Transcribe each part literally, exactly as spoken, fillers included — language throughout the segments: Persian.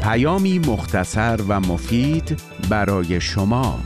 پیامی مختصر و مفید برای شما.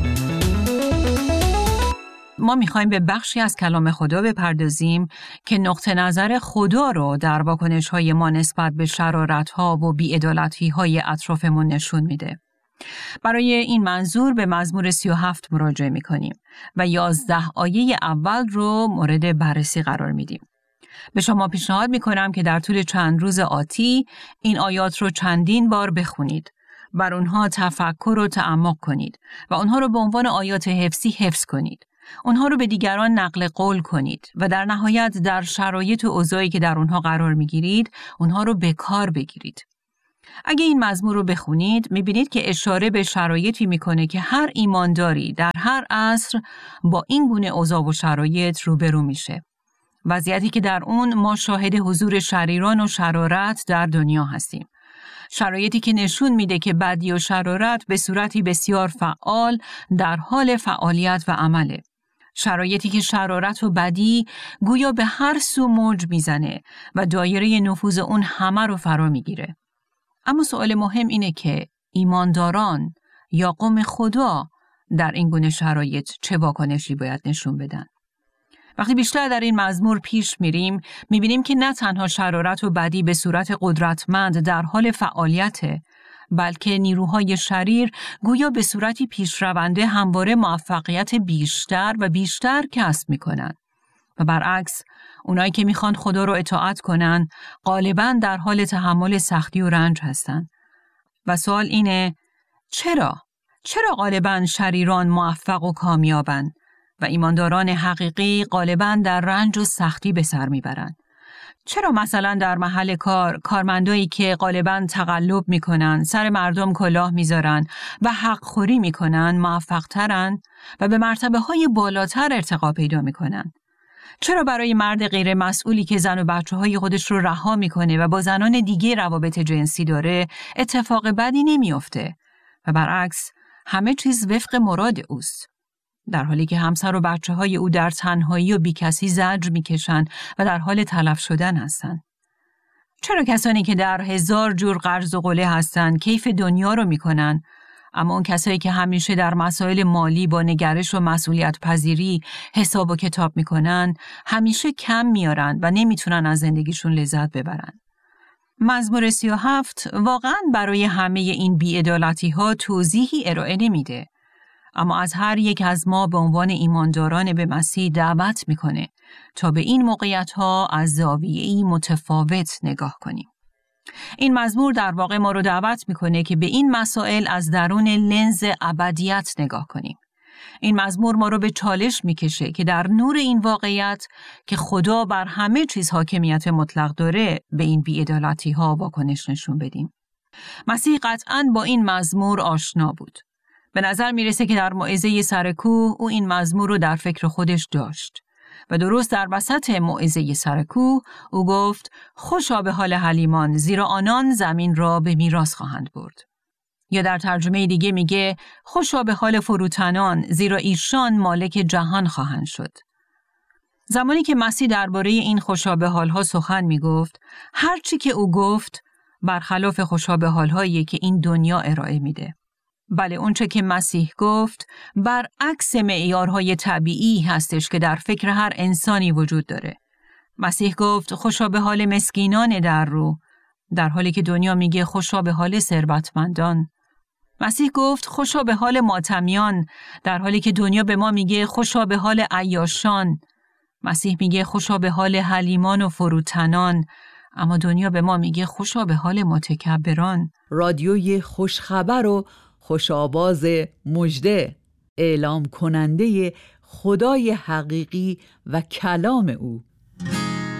ما میخوایم به بخشی از کلام خدا بپردازیم که نقطه نظر خدا رو در واکنش‌های ما نسبت به شرارت‌ها و بی‌عدالتی‌های اطرافمون نشون میده. برای این منظور به مزمور سی و هفت مراجعه میکنیم و یازده آیه اول رو مورد بررسی قرار میدیم. به شما پیشنهاد میکنم که در طول چند روز آتی این آیات رو چندین بار بخونید، بر اونها تفکر و تعمق کنید و اونها رو به عنوان آیات حفظی حفظ کنید. اونها رو به دیگران نقل قول کنید و در نهایت در شرایط و اوضاعی که در اونها قرار میگیرید، اونها رو به کار بگیرید. اگه این مزمور رو بخونید، میبینید که اشاره به شرایطی میکنه که هر ایمانداری در هر عصر با این گونه اوضاع و شرایط روبرو میشه. وضعیتی که در اون ما شاهد حضور شریران و شرارت در دنیا هستیم. شرایطی که نشون میده که بدی و شرارت به صورتی بسیار فعال در حال فعالیت و عمله. شرایطی که شرارت و بدی گویا به هر سو موج میزنه و دایره نفوذ اون همه رو فرا میگیره. اما سوال مهم اینه که ایمانداران یا قوم خدا در این گونه شرایط چه واکنشی باید نشون بدن؟ وقتی بیشتر در این مزمور پیش میریم، میبینیم که نه تنها شرارت و بدی به صورت قدرتمند در حال فعالیته، بلکه نیروهای شریر گویا به صورتی پیشرونده همواره موفقیت بیشتر و بیشتر کسب میکنن. و برعکس، اونایی که میخوان خدا رو اطاعت کنن، غالباً در حال تحمل سختی و رنج هستن. و سوال اینه، چرا؟ چرا غالباً شریران موفق و کامیابن و ایمانداران حقیقی غالباً در رنج و سختی به سر میبرن؟ چرا مثلا در محل کار کارمندایی که غالباً تقلب میکنن، سر مردم کلاه میذارن و حق خوری میکنن موفق ترن و به مرتبه های بالاتر ارتقا پیدا میکنن؟ چرا برای مرد غیر مسئولی که زن و بچه های خودش رو رها میکنه و با زنان دیگه روابط جنسی داره اتفاق بدی نمیافته و برعکس همه چیز وفق مراد اوست، در حالی که همسر و بچه های او در تنهایی و بیکسی زجر میکشن و در حال تلف شدن هستن؟ چرا کسانی که در هزار جور قرض و قله هستن کیف دنیا رو میکنن، اما اون کسایی که همیشه در مسائل مالی با نگرش و مسئولیت پذیری حساب و کتاب میکنن همیشه کم میارن و نمیتونن از زندگیشون لذت ببرن؟ مزمور سی و هفت واقعاً برای همه این بی‌عدالتی ها توضیحی ارائه نمیده، اما از هر یک از ما به عنوان ایمانداران به مسیح دعوت میکنه تا به این موقعیت ها از زاویه‌ای متفاوت نگاه کنیم. این مزمور در واقع ما رو دعوت میکنه که به این مسائل از درون لنز ابدیت نگاه کنیم. این مزمور ما رو به چالش میکشه که در نور این واقعیت که خدا بر همه چیز حاکمیت مطلق داره به این بی‌عدالتی ها واکنش نشون بدیم. مسیح قطعاً با این مزمور آشنا بود. به نظر میرسه که در موعظه سر کوه او این مزمور رو در فکر خودش داشت و درست در وسط موعظه سر کوه او گفت خوشا به حال حلیمان، زیرا آنان زمین را به میراث خواهند برد. یا در ترجمه دیگه میگه خوشا به حال فروتنان، زیرا ایشان مالک جهان خواهند شد. زمانی که مسیح درباره این خوشا به حالها سخن میگفت، هر چی که او گفت برخلاف خوشا به حالهایی که این دنیا ارائه میده. بله، اونچه که مسیح گفت برعکس معیارهای طبیعی هستش که در فکر هر انسانی وجود داره. مسیح گفت خوشا به حال مسکینان در رو، در حالی که دنیا میگه خوشا به حال ثروتمندان. مسیح گفت خوشا به حال ماتمیان، در حالی که دنیا به ما میگه خوشا به حال عیاشان. مسیح میگه خوشا به حال حلیمان و فروتنان، اما دنیا به ما میگه خوشا به حال متکبران. رادیوی خوشخبر و خوشآواز مژده، اعلام کننده خدای حقیقی و کلام او.